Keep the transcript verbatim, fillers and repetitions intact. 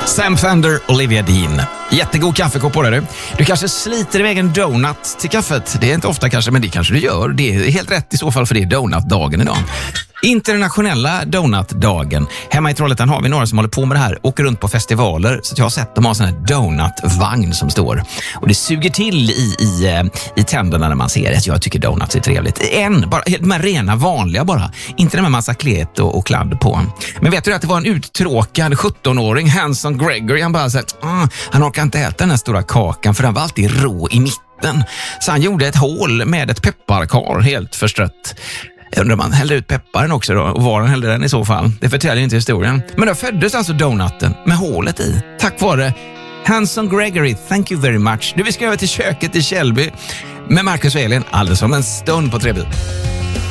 Sam Fender, Olivia Dean. Jättegod kaffekopp på det du. Du kanske sliter iväg en donut till kaffet. Det är inte ofta kanske, men det kanske du gör. Det är helt rätt i så fall, för det är donutdagen idag. Internationella donutdagen. Hemma i Trollhättan har vi några som håller på med det här. Åker runt på festivaler. Så jag har sett dem ha sån här donutvagn som står. Och det suger till i, i, i tänderna när man ser det. Jag tycker donuts är trevligt. En, bara, de här rena vanliga bara. Inte med massa klet och, och kladd på. Men vet du att det var en uttråkad sjuttonåring, Hanson Gregory. Han bara så här, ah, han orkar inte äta den här stora kakan för den var alltid rå i mitten. Så han gjorde ett hål med ett pepparkar helt förstrött. Jag undrar om man hällde ut pepparen också då, och var han hällde den i så fall. Det förtäljer inte historien. Men då föddes alltså donuten med hålet i. Tack vare Hanson Gregory. Thank you very much. Du, vi ska över till köket i Källby med Marcus och Elin alldeles om en stund på Trebyd.